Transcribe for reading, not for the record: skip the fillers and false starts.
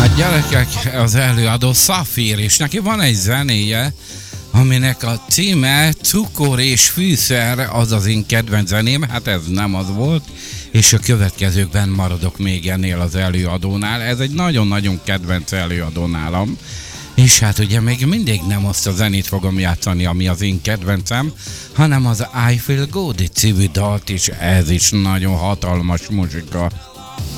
Gyerekek, az előadó Szafír, és neki van egy zenéje, aminek a címe Cukor és fűszer, az az én kedvenc zeném, hát ez nem az volt, és a következőkben maradok még ennél az előadónál, ez egy nagyon-nagyon kedvenc előadó nálam, és hát ugye még mindig nem azt a zenét fogom játszani, ami az én kedvencem, hanem az I Feel Good című dalt, és ez is nagyon hatalmas muzsika.